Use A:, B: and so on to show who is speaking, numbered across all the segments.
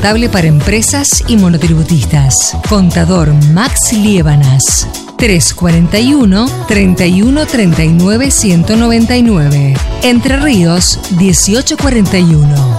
A: contable para empresas y monotributistas. Contador Max Liebanas. 341-3139-199. Entre Ríos, 1841.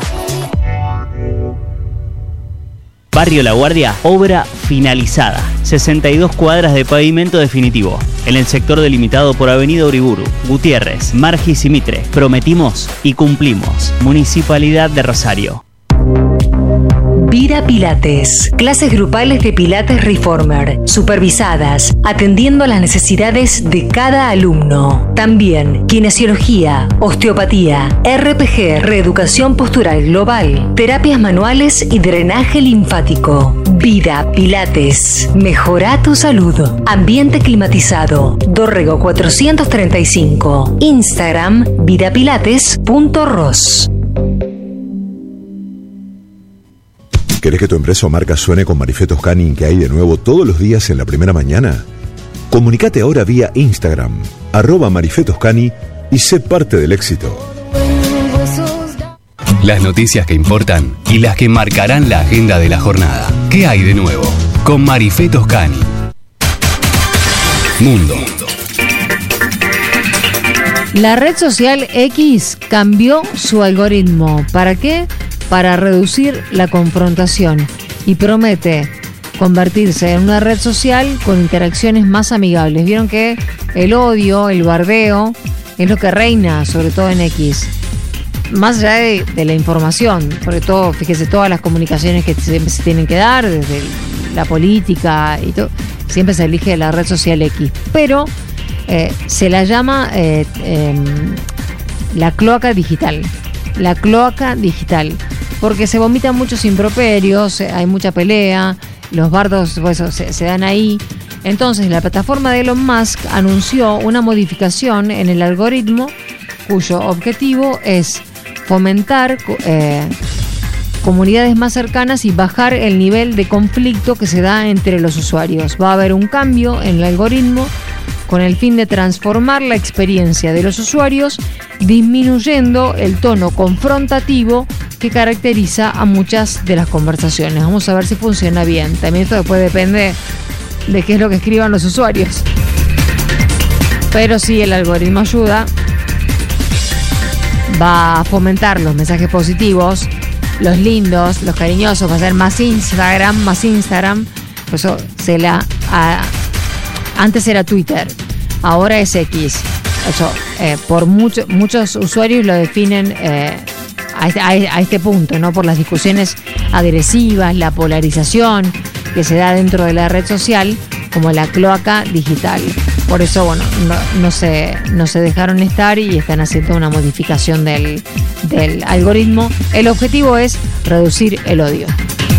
B: Barrio La Guardia, obra finalizada. 62 cuadras de pavimento definitivo. En el sector delimitado por Avenida Uriburu, Gutiérrez, Margis y Mitre. Prometimos y cumplimos. Municipalidad de Rosario.
A: Vira Pilates. Clases grupales de Pilates Reformer, supervisadas, atendiendo a las necesidades de cada alumno. También kinesiología, osteopatía, RPG, reeducación postural global, terapias manuales y drenaje linfático. Vira Pilates. Mejora tu salud. Ambiente climatizado. Dorrego 435. Instagram virapilates.ros.
C: ¿Querés que tu empresa o marca suene con Marifé Toscani, que hay de nuevo todos los días en la primera mañana? Comunicate ahora vía Instagram, @Marifé Toscani, y sé parte del éxito.
D: Las noticias que importan y las que marcarán la agenda de la jornada. ¿Qué hay de nuevo? Con Marifé Toscani. Mundo.
E: La red social X cambió su algoritmo. ¿Para qué? Para reducir la confrontación, y promete convertirse en una red social con interacciones más amigables. Vieron que el odio, el bardeo, es lo que reina, sobre todo en X. Más allá de la información, sobre todo, fíjese, todas las comunicaciones que siempre se tienen que dar, desde la política y todo, siempre se elige la red social X. Pero se la llama la cloaca digital. La cloaca digital. Porque se vomitan muchos improperios, hay mucha pelea, los bardos pues, se dan ahí. Entonces la plataforma de Elon Musk anunció una modificación en el algoritmo cuyo objetivo es fomentar comunidades más cercanas y bajar el nivel de conflicto que se da entre los usuarios. Va a haber un cambio en el algoritmo con el fin de transformar la experiencia de los usuarios, disminuyendo el tono confrontativo que caracteriza a muchas de las conversaciones. Vamos a ver si funciona bien. También esto después depende de qué es lo que escriban los usuarios. Pero si el algoritmo ayuda, va a fomentar los mensajes positivos, los lindos, los cariñosos, va a ser más Instagram. Por eso antes era Twitter, ahora es X. Eso, por muchos usuarios lo definen a este punto, ¿no? Por las discusiones agresivas, la polarización que se da dentro de la red social, como la cloaca digital. Por eso, bueno, no se dejaron estar y están haciendo una modificación del algoritmo. El objetivo es reducir el odio.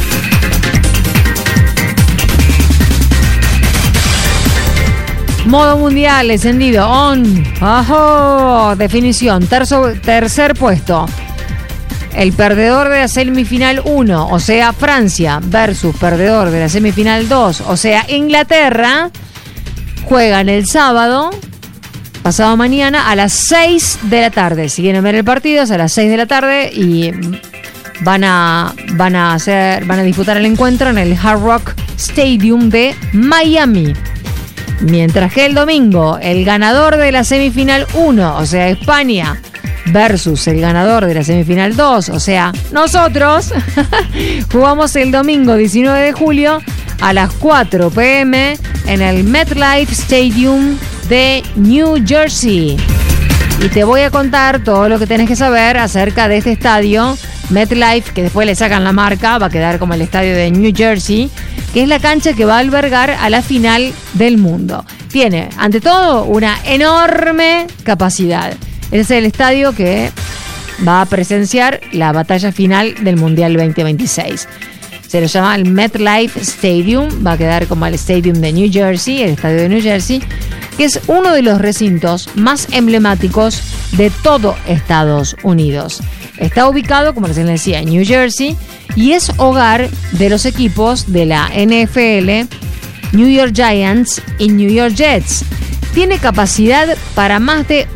E: Modo mundial, encendido, on, ajo, definición, tercer puesto. El perdedor de la semifinal 1, o sea Francia, versus perdedor de la semifinal 2, o sea Inglaterra, juegan el sábado, pasado mañana, a las 6 de la tarde. Si quieren ver el partido, es a las 6 de la tarde y van a disputar el encuentro en el Hard Rock Stadium de Miami. Mientras que el domingo, el ganador de la semifinal 1, o sea España, versus el ganador de la semifinal 2, o sea nosotros, jugamos el domingo 19 de julio a las 4 p.m. en el MetLife Stadium de New Jersey. Y te voy a contar todo lo que tenés que saber acerca de este estadio, MetLife, que después le sacan la marca, va a quedar como el estadio de New Jersey, que es la cancha que va a albergar a la final del mundo. Tiene, ante todo, una enorme capacidad. Es el estadio que va a presenciar la batalla final del Mundial 2026. Se lo llama el MetLife Stadium, va a quedar como el Stadium de New Jersey, el estadio de New Jersey, que es uno de los recintos más emblemáticos de todo Estados Unidos. Está ubicado, como les decía, en New Jersey y es hogar de los equipos de la NFL, New York Giants y New York Jets. Tiene capacidad para más de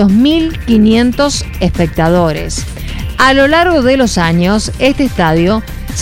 E: 82.500 espectadores. A lo largo de los años, este estadio